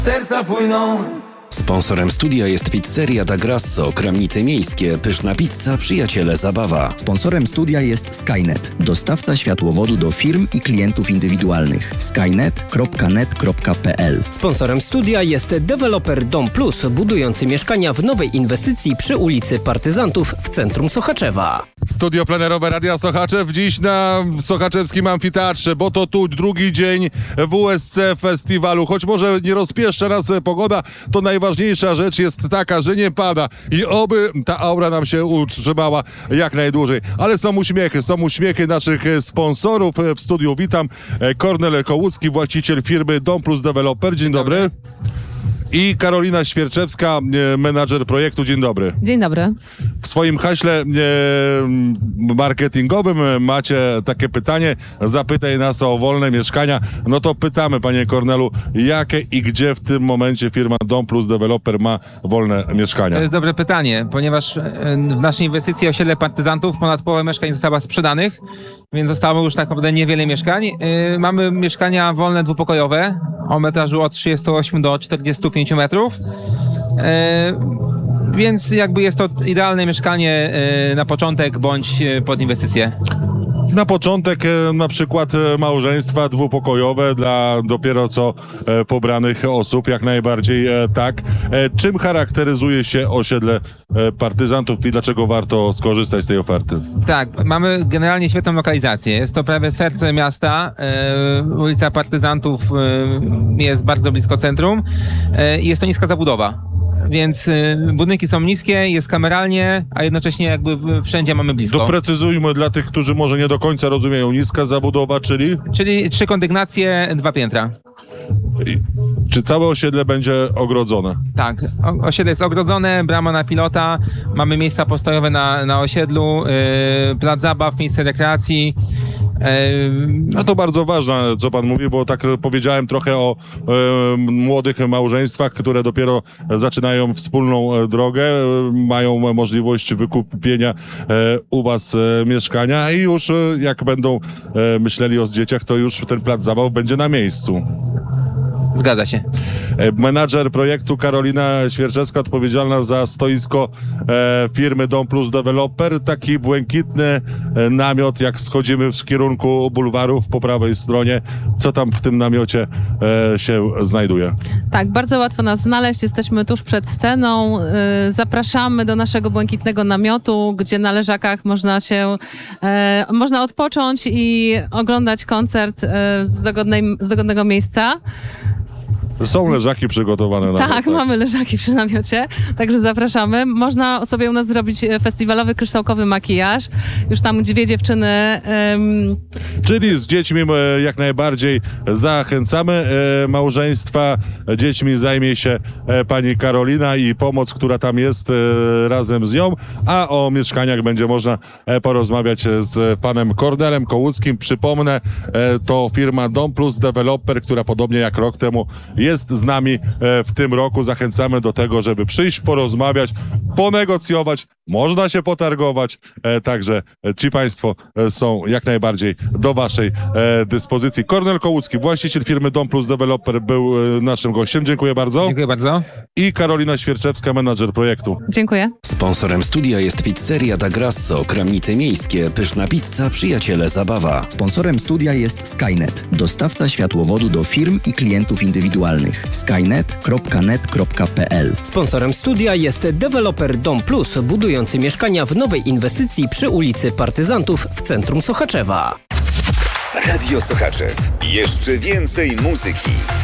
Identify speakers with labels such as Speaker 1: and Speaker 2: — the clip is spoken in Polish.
Speaker 1: Serca płyną.
Speaker 2: Sponsorem studia jest Pizzeria da Grasso, Kramnice Miejskie, pyszna pizza, przyjaciele zabawa.
Speaker 3: Sponsorem studia jest Skynet, dostawca światłowodu do firm i klientów indywidualnych. skynet.net.pl.
Speaker 4: Sponsorem studia jest deweloper Dom Plus, budujący mieszkania w nowej inwestycji przy ulicy Partyzantów w centrum Sochaczewa.
Speaker 5: Studio plenerowe Radia Sochaczew dziś na Sochaczewskim Amfiteatrze, bo to tu drugi dzień WSC Festiwalu. Choć może nie rozpieszcza nas pogoda, to najważniejsza rzecz jest taka, że nie pada i oby ta aura nam się utrzymała jak najdłużej. Ale są uśmiechy naszych sponsorów. W studiu witam Kornel Kołucki, właściciel firmy Dom Plus Developer. Dzień dobry. I Karolina Świerczewska, menadżer projektu. Dzień dobry.
Speaker 6: Dzień dobry.
Speaker 5: W swoim haśle marketingowym macie takie pytanie: zapytaj nas o wolne mieszkania. No to pytamy, panie Kornelu, jakie i gdzie w tym momencie firma Dom Plus Developer ma wolne mieszkania?
Speaker 7: To jest dobre pytanie, ponieważ w naszej inwestycji osiedle Partyzantów ponad połowa mieszkań została sprzedanych, więc zostało już tak naprawdę niewiele mieszkań. Mamy mieszkania wolne dwupokojowe o metrażu od 38 do 45 metrów. Więc jakby jest to idealne mieszkanie na początek bądź pod inwestycję.
Speaker 5: Na początek na przykład małżeństwa dwupokojowe dla dopiero co pobranych osób, jak najbardziej tak. Czym charakteryzuje się osiedle Partyzantów i dlaczego warto skorzystać z tej oferty?
Speaker 7: Tak, mamy generalnie świetną lokalizację. Jest to prawie serce miasta. Ulica Partyzantów jest bardzo blisko centrum i jest to niska zabudowa. Więc budynki są niskie, jest kameralnie, a jednocześnie jakby wszędzie mamy blisko.
Speaker 5: Doprecyzujmy dla tych, którzy może nie do końca rozumieją. Niska zabudowa, czyli?
Speaker 7: Czyli 3 kondygnacje, 2 piętra.
Speaker 5: Czy całe osiedle będzie ogrodzone?
Speaker 7: Tak, osiedle jest ogrodzone, brama na pilota, mamy miejsca postojowe na osiedlu, plac zabaw, miejsce rekreacji.
Speaker 5: No to bardzo ważne, co pan mówi, bo tak powiedziałem trochę o młodych małżeństwach, które dopiero zaczynają wspólną drogę, mają możliwość wykupienia u was mieszkania i już jak będą myśleli o dzieciach, to już ten plac zabaw będzie na miejscu.
Speaker 7: Zgadza się.
Speaker 5: Menadżer projektu Karolina Świerczewska, odpowiedzialna za stoisko firmy Dom Plus Developer. Taki błękitny namiot, jak schodzimy w kierunku bulwarów po prawej stronie. Co tam w tym namiocie się znajduje?
Speaker 6: Tak, bardzo łatwo nas znaleźć. Jesteśmy tuż przed sceną. Zapraszamy do naszego błękitnego namiotu, gdzie na leżakach można odpocząć i oglądać koncert z dogodnego miejsca.
Speaker 5: Są leżaki przygotowane na
Speaker 6: Tak, mamy leżaki przy namiocie, także zapraszamy. Można sobie u nas zrobić festiwalowy kryształkowy makijaż, już tam, gdzie dziewczyny.
Speaker 5: Czyli z dziećmi jak najbardziej zachęcamy. Małżeństwa dziećmi zajmie się pani Karolina i pomoc, która tam jest razem z nią, a o mieszkaniach będzie można porozmawiać z panem Kornelem Kołuckim. Przypomnę, to firma Dom Plus Developer, która podobnie jak rok temu jest z nami w tym roku. Zachęcamy do tego, żeby przyjść, porozmawiać, ponegocjować, można się potargować, także ci państwo są jak najbardziej do waszej dyspozycji. Kornel Kołucki, właściciel firmy Dom Plus Developer, był naszym gościem. Dziękuję bardzo.
Speaker 7: Dziękuję bardzo.
Speaker 5: I Karolina Świerczewska, menadżer projektu.
Speaker 6: Dziękuję.
Speaker 2: Sponsorem studia jest Pizzeria da Grasso, Kramnice Miejskie, pyszna pizza, przyjaciele zabawa.
Speaker 3: Sponsorem studia jest Skynet, dostawca światłowodu do firm i klientów indywidualnych. skynet.net.pl.
Speaker 4: Sponsorem studia jest deweloper Dom Plus, budujący mieszkania w nowej inwestycji przy ulicy Partyzantów w centrum Sochaczewa.
Speaker 1: Radio Sochaczew. Jeszcze więcej muzyki.